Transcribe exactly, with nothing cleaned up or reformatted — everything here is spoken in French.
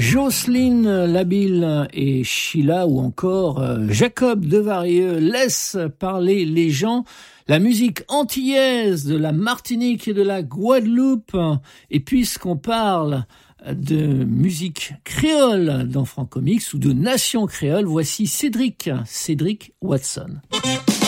Jocelyne Labille et Sheila ou encore Jacob Devarieux laissent parler les gens. La musique antillaise de la Martinique et de la Guadeloupe. Et puisqu'on parle de musique créole dans Francomics ou de nation créole, voici Cédric, Cédric Watson.